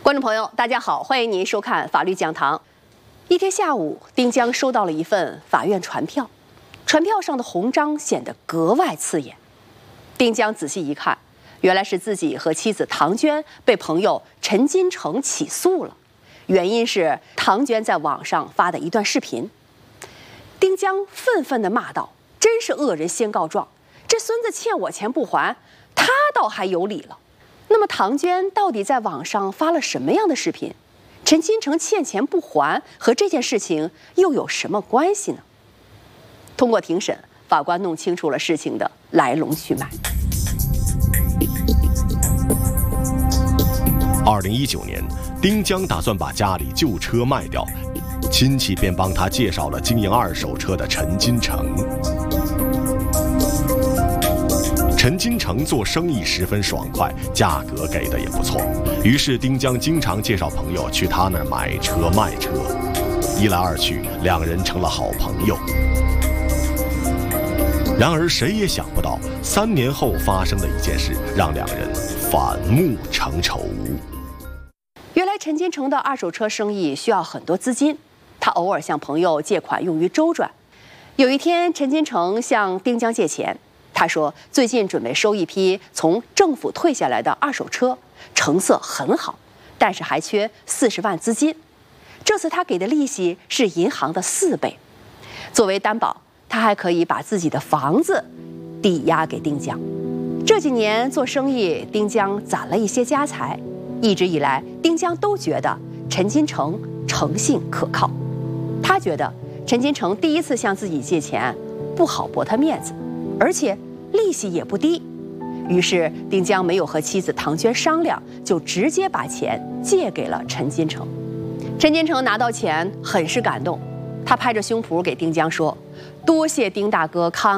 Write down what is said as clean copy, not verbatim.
观众朋友，大家好，欢迎您收看法律讲堂。一天下午，丁江收到了一份法院传票，传票上的红章显得格外刺眼。丁江仔细一看，原来是自己和妻子唐娟被朋友陈金城起诉了，原因是唐娟在网上发的一段视频。丁江愤愤地骂道：“真是恶人先告状，这孙子欠我钱不还，他倒还有理了。”那么唐娟到底在网上发了什么样的视频？陈金城欠钱不还和这件事情又有什么关系呢？通过庭审，法官弄清楚了事情的来龙去脉。 2019年，丁江打算把家里旧车卖掉，亲戚便帮他介绍了经营二手车的陈金城。陈金城做生意十分爽快，价格给的也不错，于是丁江经常介绍朋友去他那儿买车卖车，一来二去，两人成了好朋友。然而谁也想不到，3年后发生的一件事让两人反目成仇。 原来陈金城的二手车生意需要很多资金，他偶尔向朋友借款用于周转。有一天，陈金城向丁江借钱，他说最近准备收一批从政府退下来的二手车，成色很好，但是还缺40万资金。这次他给的利息是银行的4倍，作为担保，他还可以把自己的房子抵押给丁江。这几年做生意，丁江攒了一些家财，一直以来，丁江都觉得陈金城诚信可靠。他觉得陈金城第一次向自己借钱，不好驳他面子，而且利息也不低。于是丁江没有和妻子唐娟商量，就直接把钱借给了陈金城。陈金城拿到钱很是感动，他拍着胸脯给丁江说：“多谢丁大哥慷